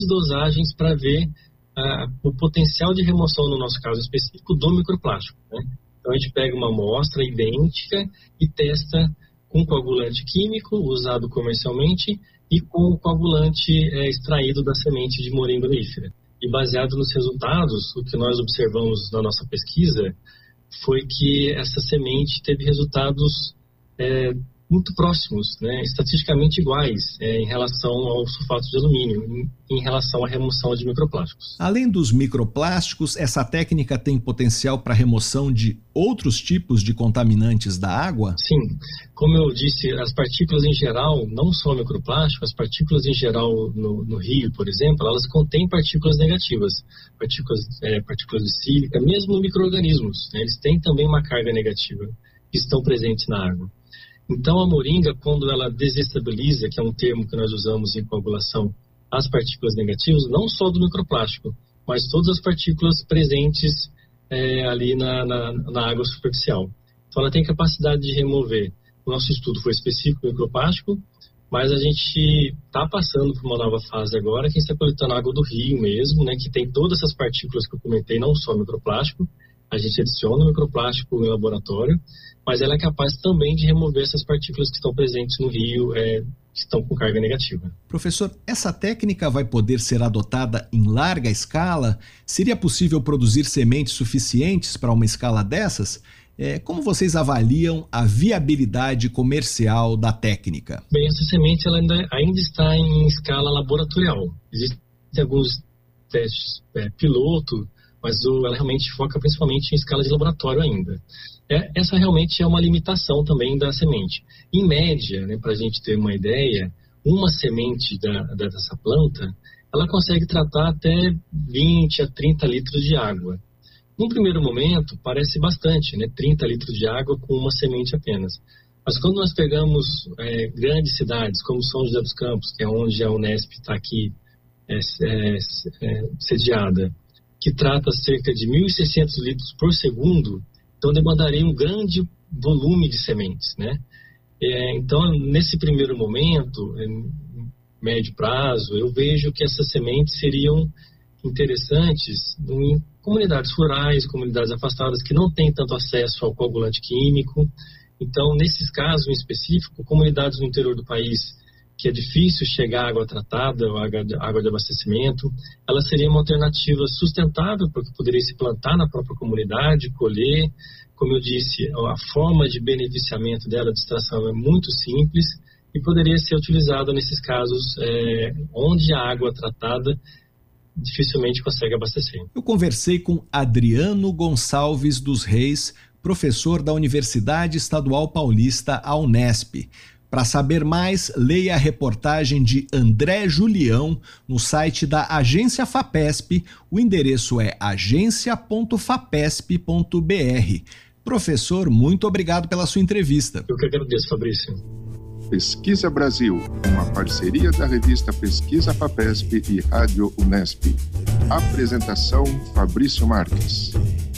dosagens para ver o potencial de remoção, no nosso caso específico, do microplástico, né? Então a gente pega uma amostra idêntica e testa com coagulante químico usado comercialmente e com o coagulante extraído da semente de moringa oleífera. E baseado nos resultados, o que nós observamos na nossa pesquisa foi que essa semente teve resultados muito próximos, né, estatisticamente iguais em relação ao sulfato de alumínio, em relação à remoção de microplásticos. Além dos microplásticos, essa técnica tem potencial para remoção de outros tipos de contaminantes da água? Sim, como eu disse, as partículas em geral, não só microplástico, as partículas em geral no rio, por exemplo, elas contêm partículas negativas, partículas de sílica, mesmo micro-organismos, né, eles têm também uma carga negativa que estão presentes na água. Então, a moringa, quando ela desestabiliza, que é um termo que nós usamos em coagulação, as partículas negativas, não só do microplástico, mas todas as partículas presentes ali na água superficial. Então, ela tem capacidade de remover. O nosso estudo foi específico do microplástico, mas a gente está passando por uma nova fase agora, que está coletando água do rio mesmo, né, que tem todas essas partículas que eu comentei, não só microplástico. A gente adiciona o microplástico no laboratório, mas ela é capaz também de remover essas partículas que estão presentes no rio, que estão com carga negativa. Professor, essa técnica vai poder ser adotada em larga escala? Seria possível produzir sementes suficientes para uma escala dessas? Como vocês avaliam a viabilidade comercial da técnica? Bem, essa semente ela ainda está em escala laboratorial. Existem alguns testes piloto, mas ela realmente foca principalmente em escala de laboratório ainda. Essa realmente é uma limitação também da semente. Em média, né, para a gente ter uma ideia, uma semente dessa planta, ela consegue tratar até 20 a 30 litros de água. Num primeiro momento, parece bastante, né, 30 litros de água com uma semente apenas. Mas quando nós pegamos grandes cidades, como São José dos Campos, que é onde a Unesp está aqui sediada, que trata cerca de 1.600 litros por segundo, então demandaria um grande volume de sementes, né? Então, nesse primeiro momento, em médio prazo, eu vejo que essas sementes seriam interessantes em comunidades rurais, comunidades afastadas que não têm tanto acesso ao coagulante químico. Então, nesses casos em específico, comunidades no interior do país que é difícil chegar à água tratada, água de abastecimento, ela seria uma alternativa sustentável, porque poderia se plantar na própria comunidade, colher. Como eu disse, a forma de beneficiamento dela, de extração, é muito simples e poderia ser utilizada nesses casos onde a água tratada dificilmente consegue abastecer. Eu conversei com Adriano Gonçalves dos Reis, professor da Universidade Estadual Paulista, a Unesp. Para saber mais, leia a reportagem de André Julião no site da Agência FAPESP. O endereço é agencia.fapesp.br. Professor, muito obrigado pela sua entrevista. Eu que agradeço, Fabrício. Pesquisa Brasil, uma parceria da revista Pesquisa FAPESP e Rádio Unesp. Apresentação Fabrício Marques.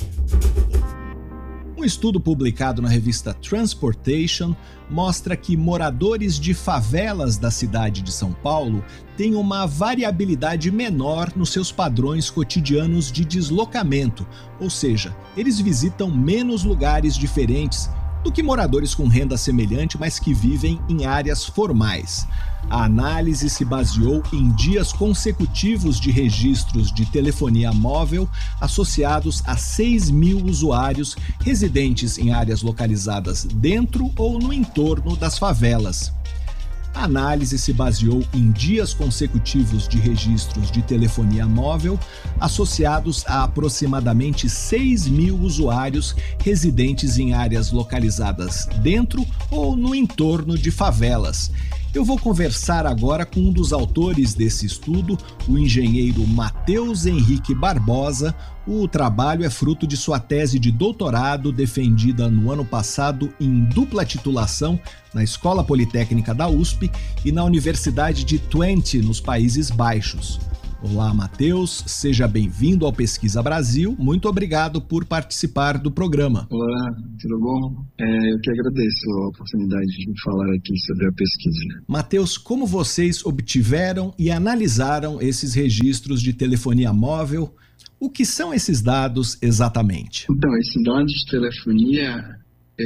Um estudo publicado na revista Transportation mostra que moradores de favelas da cidade de São Paulo têm uma variabilidade menor nos seus padrões cotidianos de deslocamento, ou seja, eles visitam menos lugares diferentes do que moradores com renda semelhante, mas que vivem em áreas formais. A análise se baseou em dias consecutivos de registros de telefonia móvel associados a 6.000 usuários residentes em áreas localizadas dentro ou no entorno das favelas. A análise se baseou em dias consecutivos de registros de telefonia móvel associados a aproximadamente 6.000 usuários residentes em áreas localizadas dentro ou no entorno de favelas. Eu vou conversar agora com um dos autores desse estudo, o engenheiro Matheus Henrique Barbosa. O trabalho é fruto de sua tese de doutorado, defendida no ano passado em dupla titulação na Escola Politécnica da USP e na Universidade de Twente, nos Países Baixos. Olá, Matheus, seja bem-vindo ao Pesquisa Brasil. Muito obrigado por participar do programa. Olá, tudo bom? Eu que agradeço a oportunidade de falar aqui sobre a pesquisa. Matheus, como vocês obtiveram e analisaram esses registros de telefonia móvel? O que são esses dados exatamente? Então, esse dado de telefonia,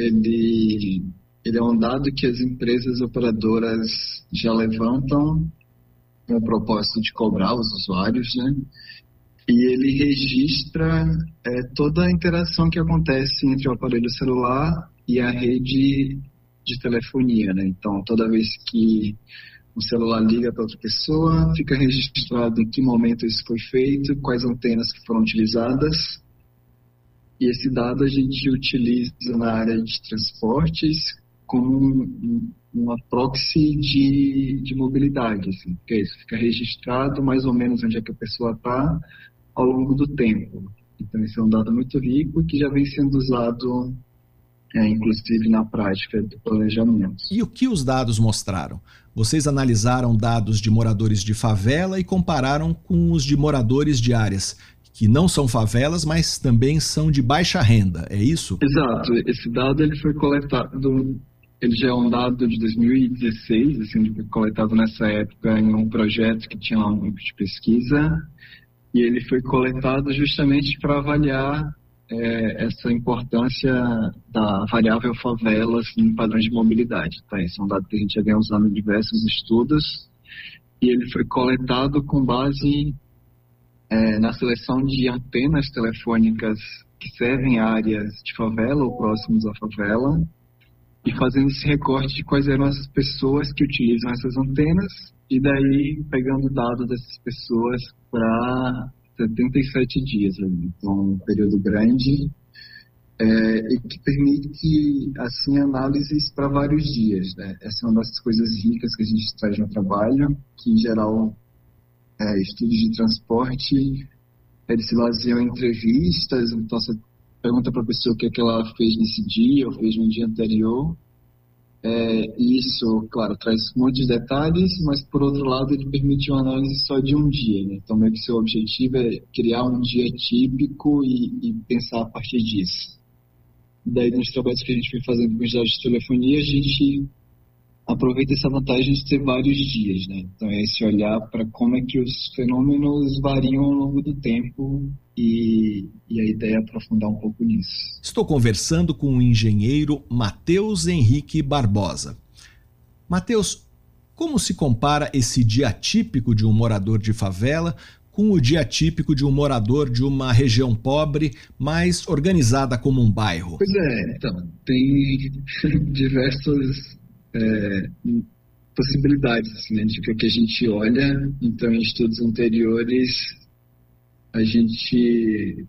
ele é um dado que as empresas operadoras já levantam com o propósito de cobrar os usuários, né? E ele registra toda a interação que acontece entre o aparelho celular e a rede de telefonia, né? Então, toda vez que o celular liga para outra pessoa, fica registrado em que momento isso foi feito, quais antenas que foram utilizadas. E esse dado a gente utiliza na área de transportes como uma proxy de mobilidade, assim, que é isso, fica registrado mais ou menos onde é que a pessoa está ao longo do tempo. Então, esse é um dado muito rico que já vem sendo usado, inclusive na prática do planejamento. E o que os dados mostraram? Vocês analisaram dados de moradores de favela e compararam com os de moradores de áreas que não são favelas, mas também são de baixa renda, é isso? Exato. Esse dado ele foi coletado... Ele já é um dado de 2016, assim, foi coletado nessa época em um projeto que tinha lá um grupo de pesquisa, e ele foi coletado justamente para avaliar essa importância da variável favelas em padrões de mobilidade. Tá? Esse é um dado que a gente já vem usando em diversos estudos, e ele foi coletado com base na seleção de antenas telefônicas que servem áreas de favela ou próximos à favela, e fazendo esse recorte de quais eram as pessoas que utilizam essas antenas, e daí pegando dados dessas pessoas para 77 dias, então um período grande, e que permite, assim, análises para vários dias, né? Essa é uma das coisas ricas que a gente traz no trabalho, que em geral, estudos de transporte, eles se baseiam em entrevistas, então você pergunta para a pessoa o que é que ela fez nesse dia ou fez no dia anterior. Isso, claro, traz um monte de detalhes, mas por outro lado ele permite uma análise só de um dia, né? Então meio que seu objetivo é criar um dia típico e pensar a partir disso. Daí nos trabalhos que a gente vem fazendo com os dados de telefonia, a gente aproveita essa vantagem de ter vários dias, né? Então é esse olhar para como é que os fenômenos variam ao longo do tempo e a ideia é aprofundar um pouco nisso. Estou conversando com o engenheiro Matheus Henrique Barbosa. Matheus, como se compara esse dia típico de um morador de favela com o dia típico de um morador de uma região pobre, mais organizada como um bairro? Pois é, então, tem diversas possibilidades, assim, né, de que a gente olha. Então, em estudos anteriores, a gente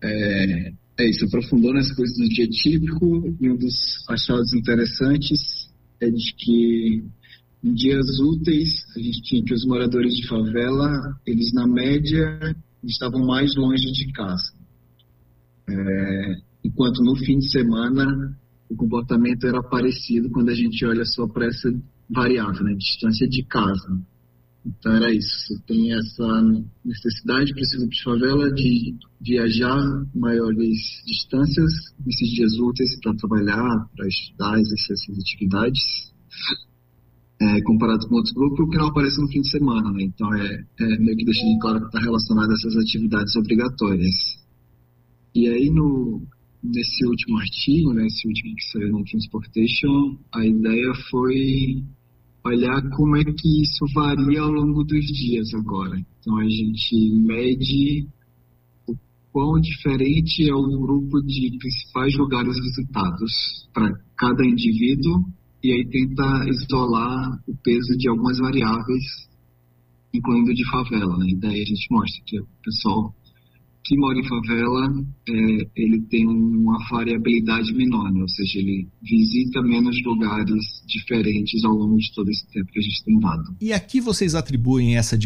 aprofundou nas coisas do dia típico, e um dos achados interessantes é de que em dias úteis a gente tinha que os moradores de favela, eles na média estavam mais longe de casa, enquanto no fim de semana o comportamento era parecido quando a gente olha só para essa variável, né, distância de casa. Então era isso, você tem essa necessidade para esse grupo de favela de viajar maiores distâncias nesses dias úteis para trabalhar, para estudar, exercer essas atividades, comparado com outros grupos, o que não aparece no fim de semana, né? Então meio que deixa de claro que está relacionado a essas atividades obrigatórias. E aí nesse último artigo, né, esse último que saiu no Transportation, a ideia foi olhar como é que isso varia ao longo dos dias agora. Então a gente mede o quão diferente é o grupo de principais lugares visitados para cada indivíduo, e aí tenta isolar o peso de algumas variáveis, incluindo de favela, né? E daí a gente mostra que o pessoal que mora em favela, ele tem uma variabilidade menor, né? Ou seja, ele visita menos lugares diferentes ao longo de todo esse tempo que a gente tem dado. E a que vocês atribuem essa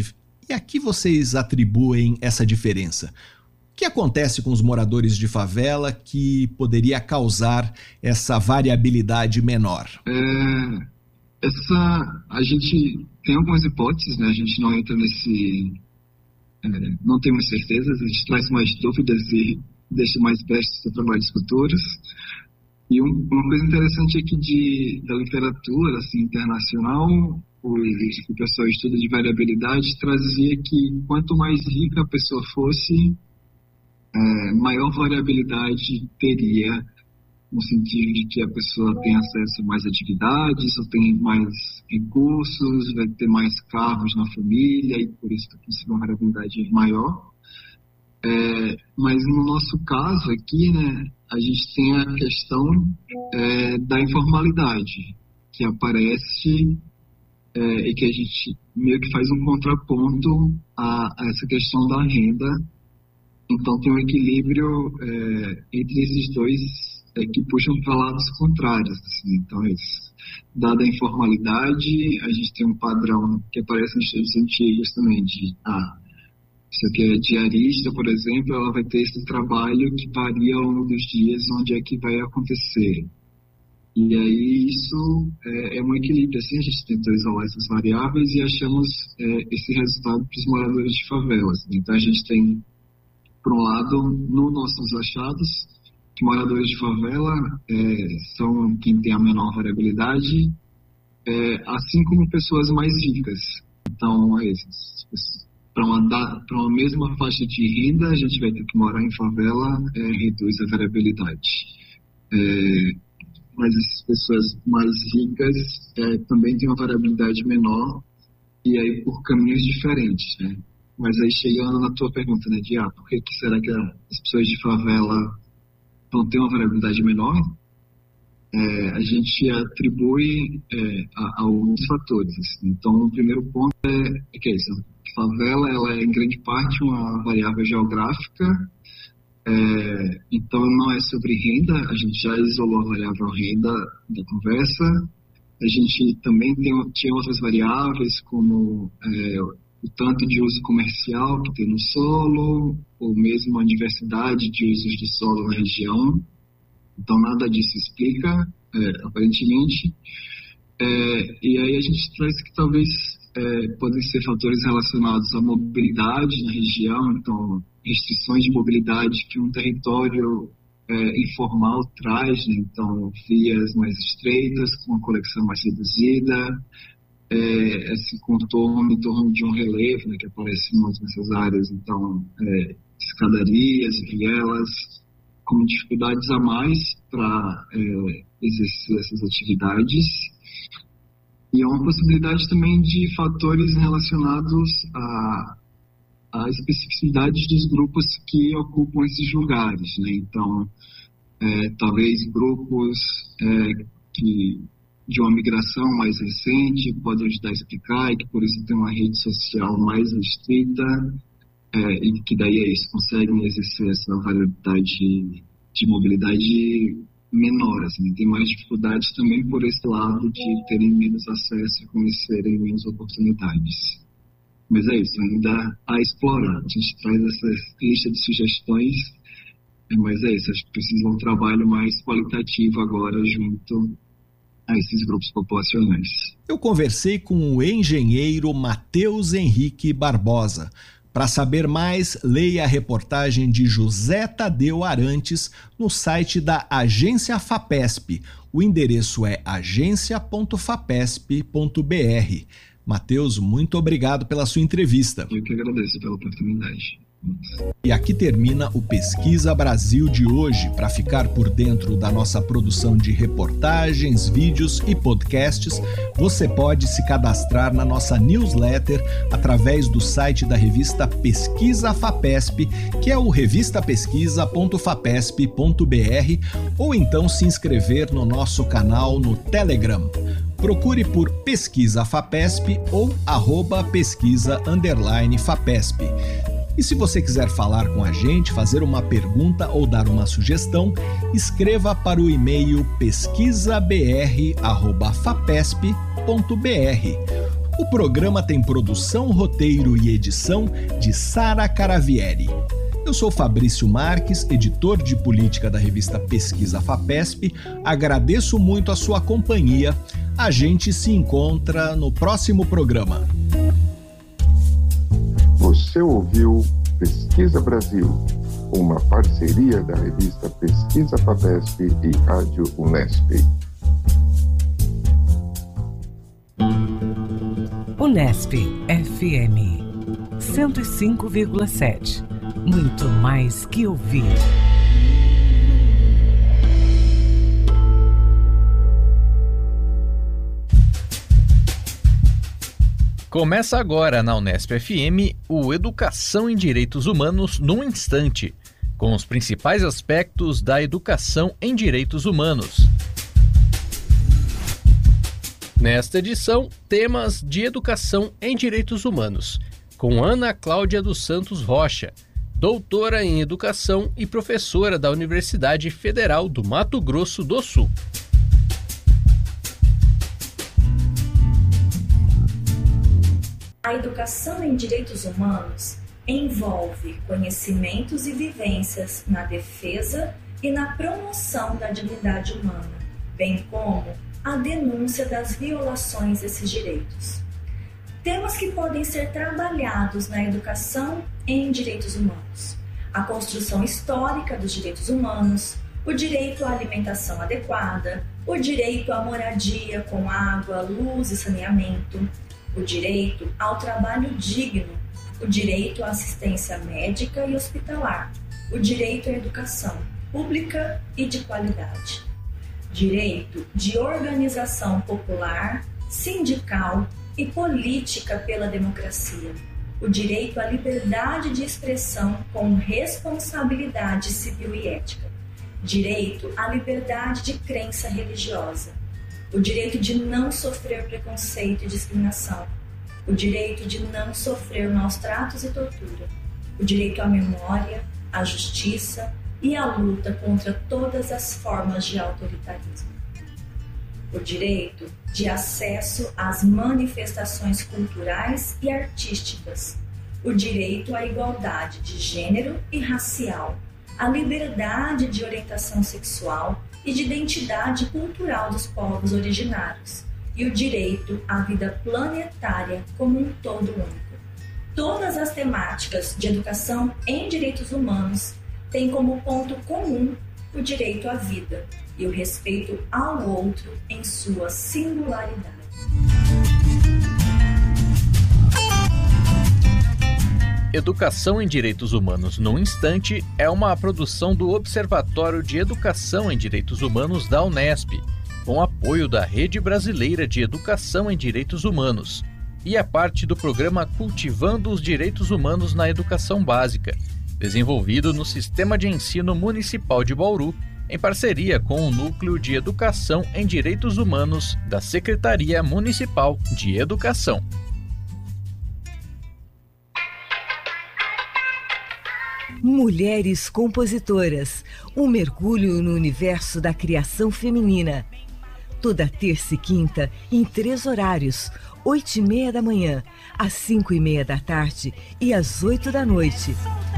diferença? O que acontece com os moradores de favela que poderia causar essa variabilidade menor? A gente tem algumas hipóteses, né? A gente não entra não temos certezas, a gente traz mais dúvidas e deixa mais brechas para trabalhos futuros. E uma coisa interessante aqui da literatura assim, internacional, o pessoal estuda de variabilidade, trazia que quanto mais rica a pessoa fosse, maior variabilidade teria, no sentido de que a pessoa tem acesso a mais atividades, ou tem mais recursos, vai ter mais carros na família, e por isso tem uma variabilidade maior. Mas no nosso caso aqui, né, a gente tem a questão da informalidade, que aparece e que a gente meio que faz um contraponto a essa questão da renda. Então tem um equilíbrio entre esses dois que puxam para lados contrários. Assim. Então, dada a informalidade, a gente tem um padrão que aparece nos estudos antigos também, de isso aqui é diarista, por exemplo, ela vai ter esse trabalho que varia ao longo dos dias onde é que vai acontecer. E aí isso é um equilíbrio, assim, a gente tentou isolar essas variáveis e achamos esse resultado para os moradores de favelas. Então a gente tem, por um lado, nos nossos achados, que moradores de favela são quem tem a menor variabilidade, assim como pessoas mais ricas. Então, para uma mesma faixa de renda, a gente vai ter que morar em favela, reduz a variabilidade. Mas as pessoas mais ricas também têm uma variabilidade menor, e aí por caminhos diferentes, né? Mas aí chegando na tua pergunta, né, de por que será que as pessoas de favela vão ter uma variabilidade menor? A gente atribui a alguns fatores. Assim. Então, o primeiro ponto é que isso. A favela ela é, em grande parte, uma variável geográfica. Então, não é sobre renda. A gente já isolou a variável renda da conversa. A gente também tinha outras variáveis, como o tanto de uso comercial que tem no solo, ou mesmo a diversidade de usos de solo na região. Então, nada disso explica, aparentemente. E aí a gente traz que talvez podem ser fatores relacionados à mobilidade na região, então, restrições de mobilidade que um território informal traz, né? Então, vias mais estreitas, com uma conexão mais reduzida, esse contorno em torno de um relevo, né, que aparece nessas áreas, então, escadarias, vielas, com dificuldades a mais para exercer essas atividades. E há uma possibilidade também de fatores relacionados a especificidades dos grupos que ocupam esses lugares, né? Então, talvez grupos de uma migração mais recente podem ajudar a explicar, e que por isso tem uma rede social mais restrita, e que daí conseguem exercer essa variabilidade de mobilidade menor. Assim, tem mais dificuldades também por esse lado de terem menos acesso e conhecerem menos oportunidades. Mas é isso, ainda a explorar. A gente traz essa lista de sugestões, mas é isso, acho que precisa um trabalho mais qualitativo agora junto a esses grupos populacionais. Eu conversei com o engenheiro Matheus Henrique Barbosa. Para saber mais, leia a reportagem de José Tadeu Arantes no site da Agência FAPESP. O endereço é agencia.fapesp.br. Matheus, muito obrigado pela sua entrevista. Eu que agradeço pela oportunidade. E aqui termina o Pesquisa Brasil de hoje. Para ficar por dentro da nossa produção de reportagens, vídeos e podcasts, você pode se cadastrar na nossa newsletter através do site da revista Pesquisa FAPESP, que é o revistapesquisa.fapesp.br, ou então se inscrever no nosso canal no Telegram. Procure por Pesquisa FAPESP ou @pesquisa_FAPESP. E se você quiser falar com a gente, fazer uma pergunta ou dar uma sugestão, escreva para o e-mail pesquisabr@fapesp.br. O programa tem produção, roteiro e edição de Sara Caravieri. Eu sou Fabrício Marques, editor de política da revista Pesquisa FAPESP. Agradeço muito a sua companhia. A gente se encontra no próximo programa. Você ouviu Pesquisa Brasil, uma parceria da revista Pesquisa FAPESP e Rádio Unesp. Unesp FM 105,7. Muito mais que ouvir. Começa agora na Unesp FM o Educação em Direitos Humanos num Instante, com os principais aspectos da educação em direitos humanos. Nesta edição, temas de educação em direitos humanos, com Ana Cláudia dos Santos Rocha, doutora em educação e professora da Universidade Federal do Mato Grosso do Sul. A educação em direitos humanos envolve conhecimentos e vivências na defesa e na promoção da dignidade humana, bem como a denúncia das violações desses direitos. Temas que podem ser trabalhados na educação em direitos humanos: a construção histórica dos direitos humanos, o direito à alimentação adequada, o direito à moradia com água, luz e saneamento, o direito ao trabalho digno, o direito à assistência médica e hospitalar, o direito à educação pública e de qualidade, direito de organização popular, sindical e política pela democracia, o direito à liberdade de expressão com responsabilidade civil e ética, direito à liberdade de crença religiosa, o direito de não sofrer preconceito e discriminação, o direito de não sofrer maus tratos e tortura, o direito à memória, à justiça e à luta contra todas as formas de autoritarismo, o direito de acesso às manifestações culturais e artísticas, o direito à igualdade de gênero e racial, à liberdade de orientação sexual e de identidade cultural dos povos originários e o direito à vida planetária como um todo único. Todas as temáticas de educação em direitos humanos têm como ponto comum o direito à vida e o respeito ao outro em sua singularidade. Educação em Direitos Humanos num Instante é uma produção do Observatório de Educação em Direitos Humanos da Unesp, com apoio da Rede Brasileira de Educação em Direitos Humanos, e é parte do programa Cultivando os Direitos Humanos na Educação Básica, desenvolvido no Sistema de Ensino Municipal de Bauru, em parceria com o Núcleo de Educação em Direitos Humanos da Secretaria Municipal de Educação. Mulheres Compositoras, um mergulho no universo da criação feminina. Toda terça e quinta, em 3 horários, 8h30 da manhã, às 5h30 da tarde e às 8 da noite.